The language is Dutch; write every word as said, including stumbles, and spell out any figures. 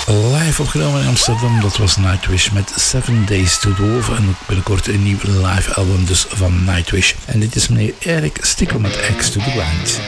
live opgenomen in Amsterdam. Dat was Nightwish met Seven Days to Dwarf. En ook binnenkort een nieuw live album dus van Nightwish. En dit is meneer Eric Stickel met X to the Grind.